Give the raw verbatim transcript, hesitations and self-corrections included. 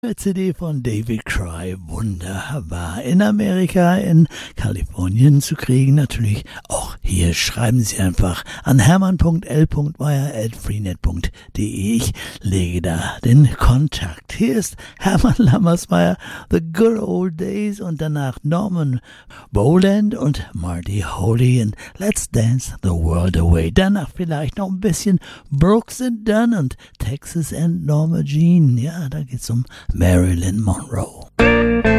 C D von David Cry, wunderbar. In Amerika, in Kalifornien zu kriegen, natürlich auch hier. Schreiben Sie einfach an hermann punkt l punkt meyer at freenet punkt de. Ich lege da den Kontakt. Hier ist Hermann Lammersmeyer, The Good Old Days, und danach Norman Boland und Marty Holy in Let's Dance the World Away. Danach vielleicht noch ein bisschen Brooks and Dunn und Texas and Norma Jean. Ja, da geht's um Marilyn Monroe.